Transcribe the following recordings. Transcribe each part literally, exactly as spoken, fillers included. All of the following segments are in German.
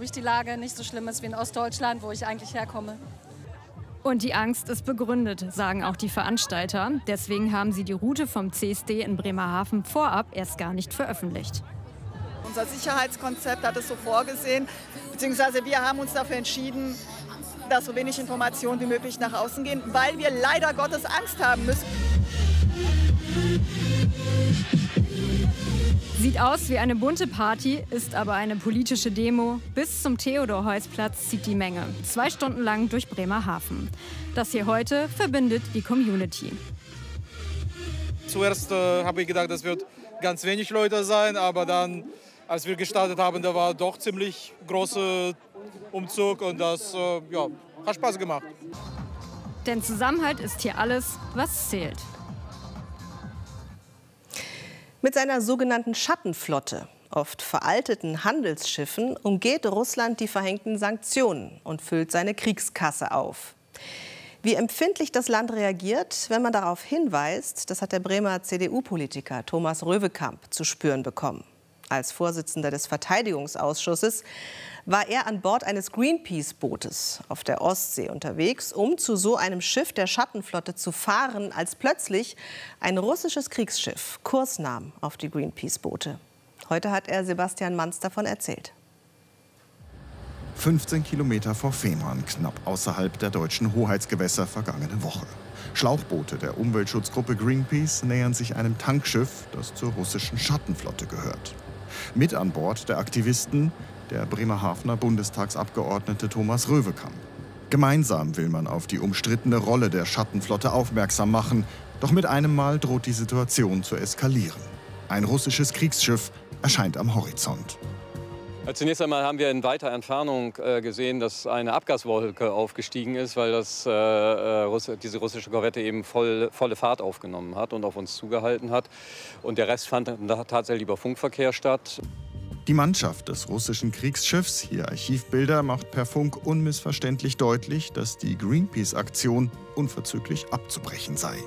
ich, die Lage nicht so schlimm ist wie in Ostdeutschland, wo ich eigentlich herkomme. Und die Angst ist begründet, sagen auch die Veranstalter. Deswegen haben sie die Route vom C S D in Bremerhaven vorab erst gar nicht veröffentlicht. Unser Sicherheitskonzept hat es so vorgesehen, beziehungsweise wir haben uns dafür entschieden, dass so wenig Informationen wie möglich nach außen gehen, weil wir leider Gottes Angst haben müssen. Sieht aus wie eine bunte Party, ist aber eine politische Demo. Bis zum Theodor-Heuss-Platz zieht die Menge. Zwei Stunden lang durch Bremerhaven. Das hier heute verbindet die Community. Zuerst äh, habe ich gedacht, das wird ganz wenig Leute sein, aber dann, als wir gestartet haben, da war doch ziemlich großer Umzug und das äh, ja, hat Spaß gemacht. Denn Zusammenhalt ist hier alles, was zählt. Mit seiner sogenannten Schattenflotte, oft veralteten Handelsschiffen, umgeht Russland die verhängten Sanktionen und füllt seine Kriegskasse auf. Wie empfindlich das Land reagiert, wenn man darauf hinweist, das hat der Bremer C D U-Politiker Thomas Röwekamp zu spüren bekommen. Als Vorsitzender des Verteidigungsausschusses war er an Bord eines Greenpeace-Bootes auf der Ostsee unterwegs, um zu so einem Schiff der Schattenflotte zu fahren, als plötzlich ein russisches Kriegsschiff Kurs nahm auf die Greenpeace-Boote. Heute hat er Sebastian Manz davon erzählt. fünfzehn Kilometer vor Fehmarn, knapp außerhalb der deutschen Hoheitsgewässer vergangene Woche. Schlauchboote der Umweltschutzgruppe Greenpeace nähern sich einem Tankschiff, das zur russischen Schattenflotte gehört. Mit an Bord der Aktivisten der Bremerhavener Bundestagsabgeordnete Thomas Röwekamp. Gemeinsam will man auf die umstrittene Rolle der Schattenflotte aufmerksam machen. Doch mit einem Mal droht die Situation zu eskalieren. Ein russisches Kriegsschiff erscheint am Horizont. Zunächst einmal haben wir in weiter Entfernung äh, gesehen, dass eine Abgaswolke aufgestiegen ist, weil das, äh, Russ diese russische Korvette eben voll, volle Fahrt aufgenommen hat und auf uns zugehalten hat. Und der Rest fand tatsächlich über Funkverkehr statt. Die Mannschaft des russischen Kriegsschiffs, hier Archivbilder, macht per Funk unmissverständlich deutlich, dass die Greenpeace-Aktion unverzüglich abzubrechen sei.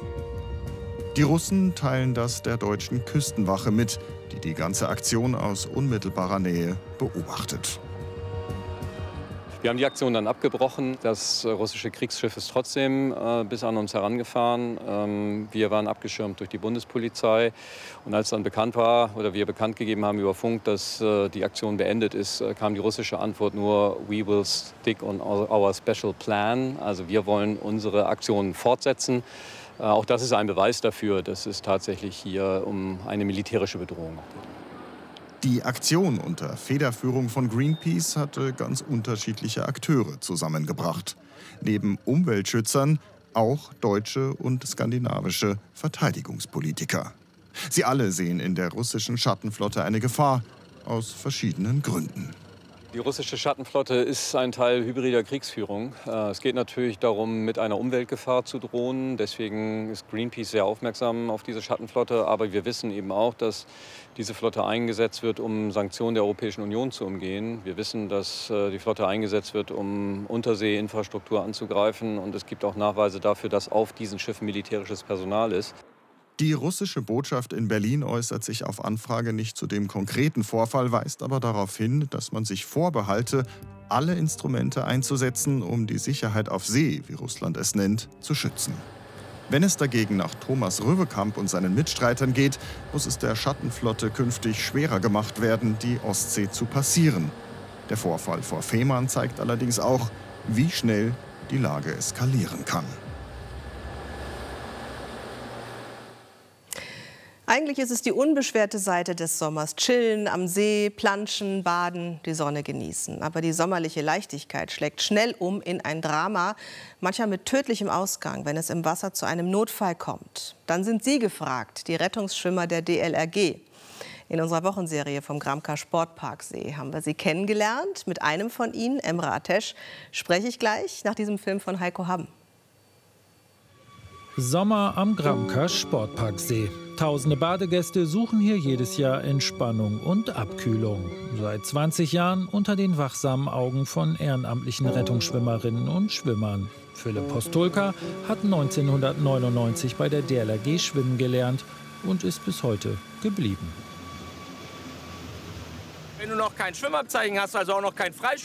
Die Russen teilen das der deutschen Küstenwache mit, die die ganze Aktion aus unmittelbarer Nähe beobachtet. Wir haben die Aktion dann abgebrochen. Das russische Kriegsschiff ist trotzdem äh, bis an uns herangefahren. Ähm, wir waren abgeschirmt durch die Bundespolizei. Und als dann bekannt war oder wir bekannt gegeben haben über Funk, dass äh, die Aktion beendet ist, äh, kam die russische Antwort nur "We will stick on our special plan". Also wir wollen unsere Aktion fortsetzen. Äh, auch das ist ein Beweis dafür, dass es tatsächlich hier um eine militärische Bedrohung geht. Die Aktion unter Federführung von Greenpeace hatte ganz unterschiedliche Akteure zusammengebracht. Neben Umweltschützern auch deutsche und skandinavische Verteidigungspolitiker. Sie alle sehen in der russischen Schattenflotte eine Gefahr, aus verschiedenen Gründen. Die russische Schattenflotte ist ein Teil hybrider Kriegsführung. Es geht natürlich darum, mit einer Umweltgefahr zu drohen. Deswegen ist Greenpeace sehr aufmerksam auf diese Schattenflotte. Aber wir wissen eben auch, dass diese Flotte eingesetzt wird, um Sanktionen der Europäischen Union zu umgehen. Wir wissen, dass die Flotte eingesetzt wird, um Unterseeinfrastruktur anzugreifen. Und es gibt auch Nachweise dafür, dass auf diesen Schiffen militärisches Personal ist. Die russische Botschaft in Berlin äußert sich auf Anfrage nicht zu dem konkreten Vorfall, weist aber darauf hin, dass man sich vorbehalte, alle Instrumente einzusetzen, um die Sicherheit auf See, wie Russland es nennt, zu schützen. Wenn es dagegen nach Thomas Röwekamp und seinen Mitstreitern geht, muss es der Schattenflotte künftig schwerer gemacht werden, die Ostsee zu passieren. Der Vorfall vor Fehmarn zeigt allerdings auch, wie schnell die Lage eskalieren kann. Eigentlich ist es die unbeschwerte Seite des Sommers. Chillen, am See, planschen, baden, die Sonne genießen. Aber die sommerliche Leichtigkeit schlägt schnell um in ein Drama, manchmal mit tödlichem Ausgang, wenn es im Wasser zu einem Notfall kommt. Dann sind Sie gefragt, die Rettungsschwimmer der D L R G. In unserer Wochenserie vom Gramka Sportparksee haben wir sie kennengelernt. Mit einem von ihnen, Emre Ateş, spreche ich gleich nach diesem Film von Heiko Hamm. Sommer am Gramka Sportparksee. Tausende Badegäste suchen hier jedes Jahr Entspannung und Abkühlung. Seit zwanzig Jahren unter den wachsamen Augen von ehrenamtlichen Rettungsschwimmerinnen und Schwimmern. Philipp Postolka hat neunzehnhundertneunundneunzig bei der D L R G schwimmen gelernt und ist bis heute geblieben. Wenn du noch kein Schwimmabzeichen hast, also auch noch kein Freischwimmer,